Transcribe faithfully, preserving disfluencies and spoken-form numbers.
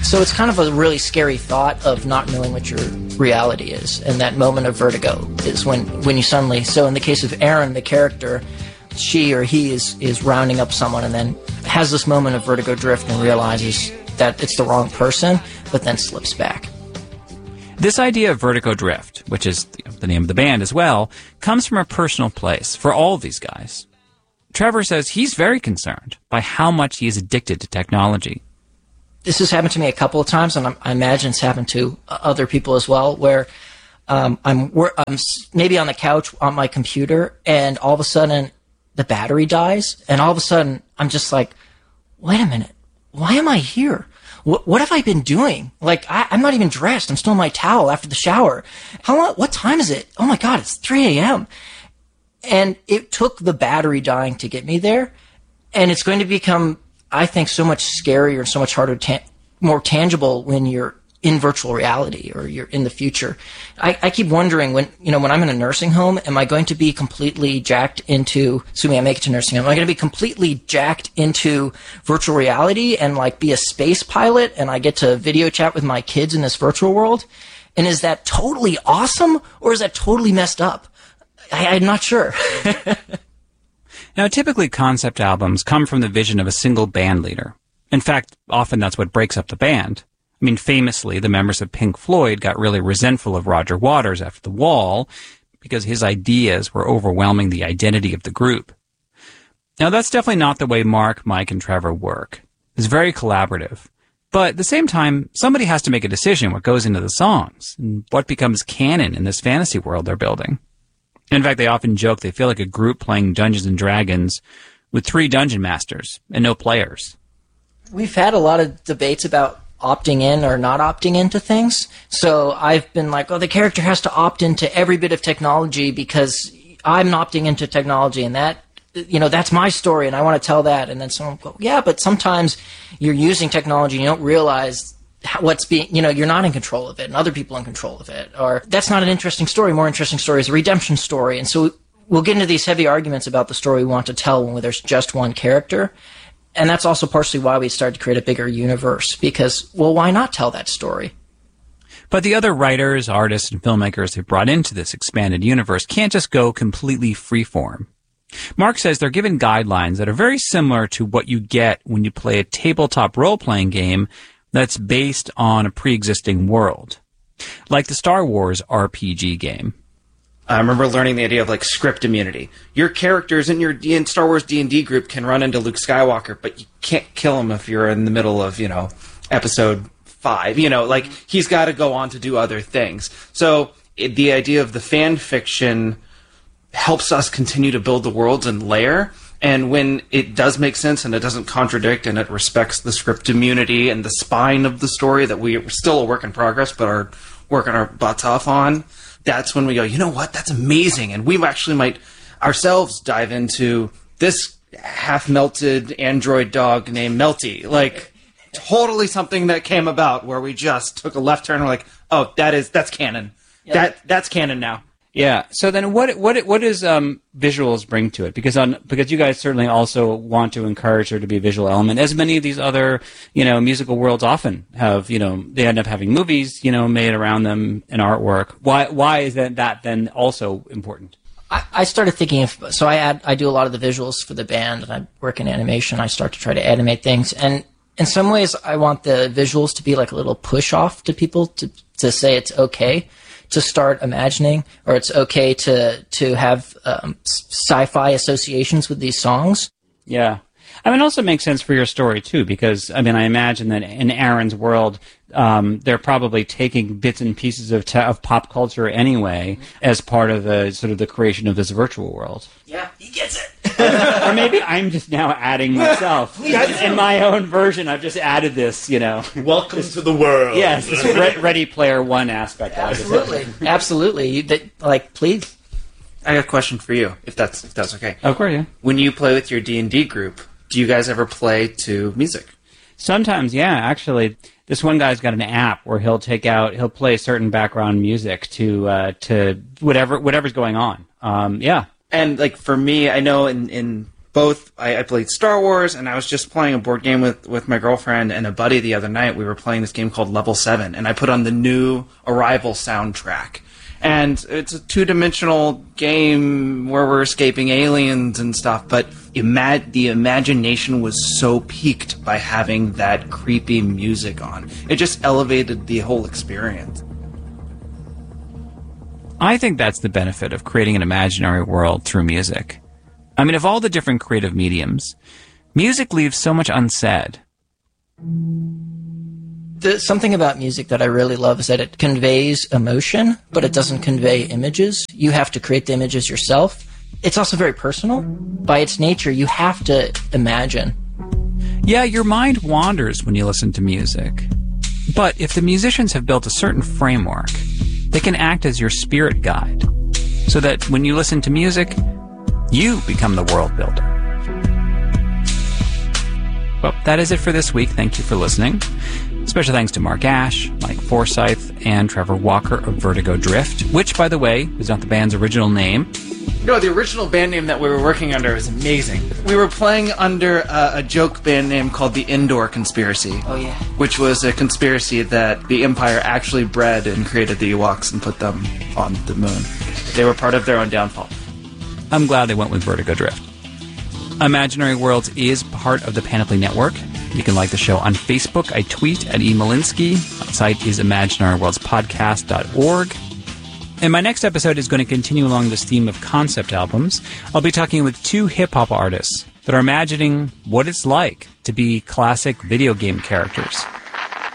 So it's kind of a really scary thought of not knowing what your reality is. And that moment of vertigo is when, when you suddenly... So in the case of Aaron, the character, she or he is, is rounding up someone and then has this moment of vertigo drift and realizes that it's the wrong person, but then slips back. This idea of vertigo drift, which is the name of the band as well, comes from a personal place for all of these guys. Trevor says he's very concerned by how much he is addicted to technology. This has happened to me a couple of times, and I imagine it's happened to other people as well, where um, I'm, I'm maybe on the couch on my computer, and all of a sudden the battery dies, and all of a sudden I'm just like, wait a minute, why am I here? What, what have I been doing? Like, I, I'm not even dressed. I'm still in my towel after the shower. How long, what time is it? Oh my God, it's three a.m. And it took the battery dying to get me there. And it's going to become, I think, so much scarier, so much harder, ta- more tangible when you're in virtual reality or you're in the future. I, I keep wondering when, you know, when I'm in a nursing home, am I going to be completely jacked into, assuming I make it to nursing home, am I going to be completely jacked into virtual reality and like be a space pilot and I get to video chat with my kids in this virtual world? And is that totally awesome or is that totally messed up? I, I'm not sure. Now, typically concept albums come from the vision of a single band leader. In fact, often that's what breaks up the band. I mean, famously, the members of Pink Floyd got really resentful of Roger Waters after The Wall because his ideas were overwhelming the identity of the group. Now, that's definitely not the way Mark, Mike, and Trevor work. It's very collaborative. But at the same time, somebody has to make a decision what goes into the songs and what becomes canon in this fantasy world they're building. In fact, they often joke they feel like a group playing Dungeons and Dragons with three dungeon masters and no players. We've had a lot of debates about opting in or not opting into things. So I've been like, oh, the character has to opt into every bit of technology because I'm opting into technology and that, you know, that's my story and I want to tell that. And then someone will go, yeah, but sometimes you're using technology and you don't realize what's being, you know, you're not in control of it and other people are in control of it. Or that's not an interesting story. More interesting story is a redemption story. And so we'll get into these heavy arguments about the story we want to tell when there's just one character. And that's also partially why we started to create a bigger universe, because, well, why not tell that story? But the other writers, artists, and filmmakers they've brought into this expanded universe can't just go completely freeform. Mark says they're given guidelines that are very similar to what you get when you play a tabletop role-playing game that's based on a pre-existing world, like the Star Wars R P G game. I remember learning the idea of like script immunity. Your characters in your D- in Star Wars D and D group can run into Luke Skywalker, but you can't kill him if you're in the middle of, you know, episode five. You know, like he's got to go on to do other things. So it, the idea of the fan fiction helps us continue to build the worlds and layer. And when it does make sense and it doesn't contradict and it respects the script immunity and the spine of the story that we, we're still a work in progress but are working our butts off on, that's when we go, you know what, that's amazing. And we actually might ourselves dive into this half-melted android dog named Melty. Like, totally something that came about where we just took a left turn and we're like, oh, that is, that's canon. Yeah. That That's canon now. Yeah. So then, what what what does um, visuals bring to it? Because on because you guys certainly also want to encourage there to be a visual element, as many of these other you know musical worlds often have. You know, they end up having movies you know made around them and artwork. Why why is that that then also important? I, I started thinking of so I add I do a lot of the visuals for the band, and I work in animation. I start to try to animate things, and in some ways, I want the visuals to be like a little push off to people to to say it's okay to start imagining, or it's okay to to have um, sci-fi associations with these songs. Yeah. I mean, it also makes sense for your story, too, because, I mean, I imagine that in Aaron's world, um, they're probably taking bits and pieces of, te- of pop culture anyway mm-hmm. as part of the sort of the creation of this virtual world. Yeah, he gets it. Or maybe I'm just now adding myself. In my own version, I've just added this, you know. Welcome this, to the world. Yes, this re- Ready Player One aspect. Absolutely. Absolutely. You, that, like, please. I got a question for you, if that's if that's okay. Of course, yeah. When you play with your D and D group, do you guys ever play to music? Sometimes, yeah. Actually, this one guy's got an app where he'll take out, he'll play certain background music to uh, to whatever whatever's going on. Um, yeah. And like for me, I know in, in both, I, I played Star Wars, and I was just playing a board game with, with my girlfriend and a buddy the other night. We were playing this game called Level seven, and I put on the new Arrival soundtrack. And it's a two-dimensional game where we're escaping aliens and stuff, but ima- the imagination was so piqued by having that creepy music on. It just elevated the whole experience. I think that's the benefit of creating an imaginary world through music. I mean, of all the different creative mediums, music leaves so much unsaid. The, something about music that I really love is that it conveys emotion, but it doesn't convey images. You have to create the images yourself. It's also very personal. By its nature, you have to imagine. Yeah, your mind wanders when you listen to music. But if the musicians have built a certain framework, they can act as your spirit guide, so that when you listen to music, you become the world builder. Well, that is it for this week. Thank you for listening. Special thanks to Mark Ash, Mike Forsyth, and Trevor Walker of Vertigo Drift, which, by the way, is not the band's original name. No, the original band name that we were working under was amazing. We were playing under uh, a joke band name called the Indoor Conspiracy. Oh, yeah. Which was a conspiracy that the Empire actually bred and created the Ewoks and put them on the moon. They were part of their own downfall. I'm glad they went with Vertigo Drift. Imaginary Worlds is part of the Panoply Network. You can like the show on Facebook. I tweet at E. Malinsky. The site is imaginary worlds podcast dot org. And my next episode is going to continue along this theme of concept albums. I'll be talking with two hip-hop artists that are imagining what it's like to be classic video game characters.